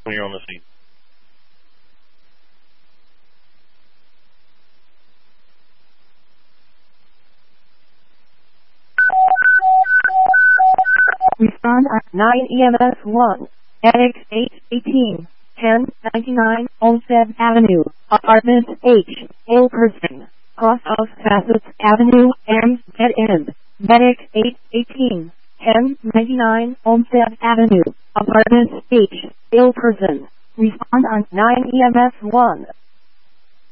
when you're on the scene. Respond at 9 EMS 1. Medic 818. 1099 Olmsted Avenue. Apartment H. Ill person. Cross of Facets Avenue. M. Dead end. Medic 818. 1099 Olmsted Avenue. Apartment H. Ill person. Respond on 9 EMS 1.